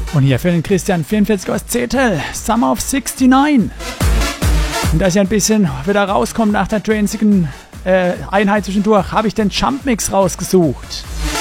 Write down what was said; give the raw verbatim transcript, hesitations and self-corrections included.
Und hier für den Christian vierundvierzig aus Zetel, Summer of neunundsiebzig. Und dass ich ein bisschen wieder rauskommt nach der transigen äh, Einheit zwischendurch, habe ich den Jump Mix rausgesucht.